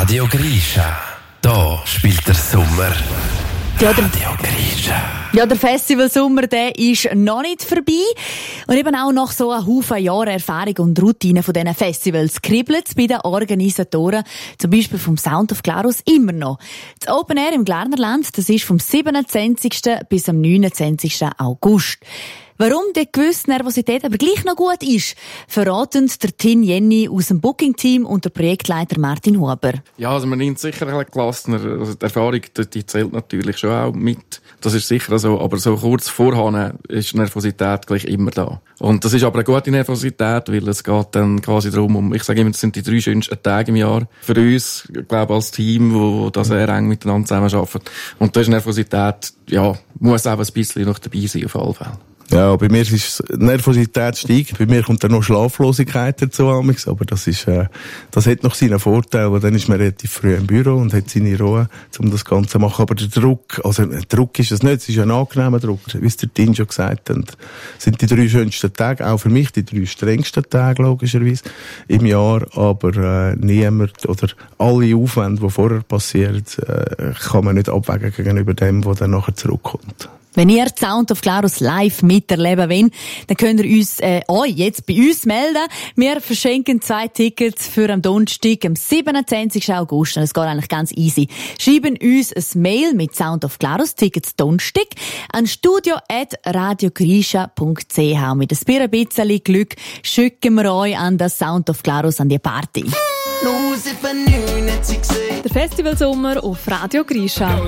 Radio Grisha. Da spielt der Sommer. Radio Grisha. Ja, der Festivalsommer, der ist noch nicht vorbei. Und eben auch nach so einem Haufen Jahren Erfahrung und Routine von diesen Festivals kribbelt es bei den Organisatoren, zum Beispiel vom Sound of Glarus, immer noch. Das Open Air im Glarnerland, das ist vom 27. bis am 29. August. Warum die gewisse Nervosität aber gleich noch gut ist, verraten der Tin Jenny aus dem Booking-Team und der Projektleiter Martin Huber. Ja, also man nimmt sicher ein Klassner. Also die Erfahrung, die zählt natürlich schon auch mit. Das ist sicher so. Aber so kurz vorher ist die Nervosität gleich immer da. Und das ist aber eine gute Nervosität, weil es geht dann quasi darum, ich sage immer, das sind die 3 schönsten Tage im Jahr. Für uns, ich glaube, als Team, wo da sehr eng miteinander zusammenarbeitet. Und da ist Nervosität, ja, muss auch ein bisschen noch dabei sein, auf alle Fälle. Ja, bei mir ist Nervosität steigt. Bei mir kommt dann noch Schlaflosigkeit dazu, aber das hat noch seinen Vorteil, weil dann ist man relativ früh im Büro und hat seine Ruhe, um das Ganze zu machen. Aber der Druck ist es nicht, es ist ein angenehmer Druck. Wie es der Tin schon gesagt hat, sind die 3 schönsten Tage, auch für mich die 3 strengsten Tage, logischerweise, im Jahr. Aber niemand oder alle Aufwände, die vorher passieren, kann man nicht abwägen gegenüber dem, was dann nachher zurückkommt. Wenn ihr die Sound of Glarus live miterleben wollt, dann könnt ihr euch jetzt bei uns melden. Wir verschenken 2 Tickets für am Donnerstag, am 27. August. Und es geht eigentlich ganz easy. Schreiben uns ein Mail mit Sound of Glarus Tickets Donnerstag an studio@radiogrisha.ch. Mit ein bisschen Glück schicken wir euch an das Sound of Glarus an die Party. Der Festivalsommer auf Radio Grisha.